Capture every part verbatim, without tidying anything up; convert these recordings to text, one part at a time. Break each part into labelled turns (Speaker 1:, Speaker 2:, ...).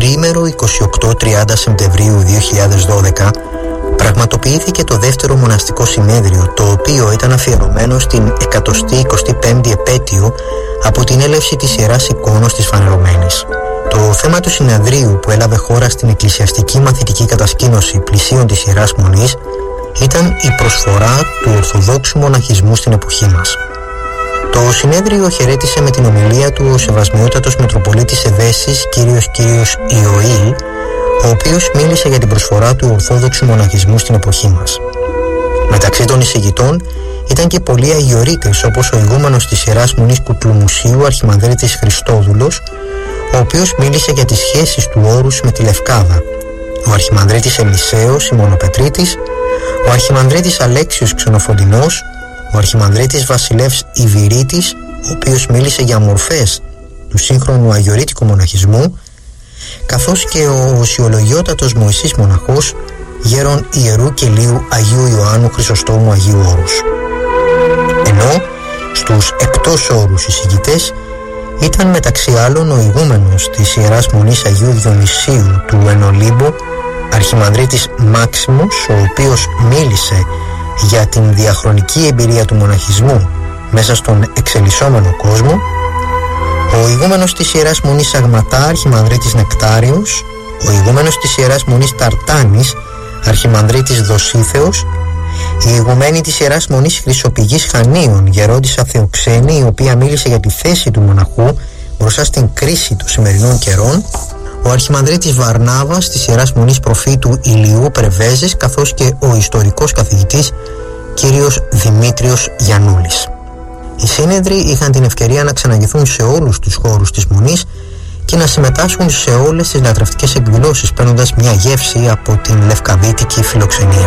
Speaker 1: τριήμερο εικοστή όγδοη τριάντα Σεπτεμβρίου δύο χιλιάδες δώδεκα πραγματοποιήθηκε το δεύτερο μοναστικό συνέδριο, το οποίο ήταν αφιερωμένο στην εκατοστή εικοστή πέμπτη επέτειο από την έλευση της Ιεράς Εικόνος της Φανερωμένης. Το θέμα του συνεδρίου, που έλαβε χώρα στην εκκλησιαστική μαθητική κατασκήνωση πλησίων της Ιεράς Μονής, ήταν η προσφορά του Ορθοδόξου μοναχισμού στην εποχή μας. Το συνέδριο χαιρέτησε με την ομιλία του ο Σεβασμιότατος Μητροπολίτης Εδέσης Κύριος Κύριος Ιωήλ, ο οποίος μίλησε για την προσφορά του Ορθόδοξου μοναχισμού στην εποχή μας. Μεταξύ των εισηγητών ήταν και πολλοί αγιορείτες, όπως ο ηγούμενος της Ιεράς Μονής Κουκλουμουσίου, Αρχιμανδρίτης Χριστόδουλος, ο οποίος μίλησε για τις σχέσεις του Όρους με τη Λευκάδα, ο Αρχιμανδρίτης Ελισέος Ημονοπετρίτης, ο Αρχιμανδρίτης Αλέξιος Ξενοφοντινός, ο Αρχιμανδρίτης Βασιλεύς Ιβηρίτης, ο οποίος μίλησε για μορφές του σύγχρονου αγιορείτικου μοναχισμού, καθώς και ο οσιολογιότατος Μωυσής Μοναχός, γέρον Ιερού Κελίου Αγίου Ιωάννου Χρυσοστόμου Αγίου Όρους. Ενώ στους εκτός όρους εισηγητές ήταν μεταξύ άλλων ο ηγούμενος της Ιεράς Μονής Αγίου Διονυσίου του Ενολύμπου, Αρχιμανδρίτης Μάξιμος, ο οποίος μίλησε για την διαχρονική εμπειρία του μοναχισμού μέσα στον εξελισσόμενο κόσμο, ο ηγούμενος της Ιεράς Μονής Αγματά, Αρχιμανδρίτης Νεκτάριος, ο ηγούμενος της Ιεράς Μονής Ταρτάνης, Αρχιμανδρίτης Δοσίθεος, η ηγουμένη της Ιεράς Μονής Χρυσοπηγής Χανίων, Γερόντισσα Θεοξένη, η οποία μίλησε για τη θέση του μοναχού μπροστά στην κρίση των σημερινών καιρών, ο Αρχιμανδρίτης Βαρνάβας της Ιεράς Μονής Προφήτου Ηλιού Πρεβέζης, καθώς και ο ιστορικός καθηγητής κύριος Δημήτριος Γιαννούλης. Οι σύνεδροι είχαν την ευκαιρία να ξαναγηθούν σε όλους τους χώρους της Μονής και να συμμετάσχουν σε όλες τις λατρευτικές εκδηλώσεις, παίρνοντας μια γεύση από την λευκαδίτικη φιλοξενία.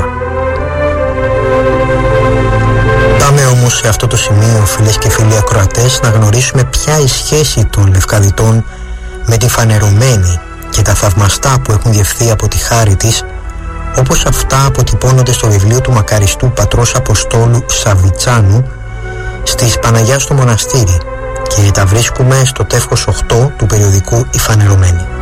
Speaker 1: Πάμε όμως σε αυτό το σημείο, φίλες και φίλοι ακροατές, να γνωρίσουμε ποια η σχέση των Λευκαδιτών με τη Φανερωμένη και τα θαυμαστά που έχουν διευθεί από τη χάρη της, όπως αυτά αποτυπώνονται στο βιβλίο του μακαριστού πατρός Αποστόλου Σαβιτσάνου στις Παναγιά στο Μοναστήρι, και τα βρίσκουμε στο τεύχος οκτώ του περιοδικού «Η Φανερωμένη».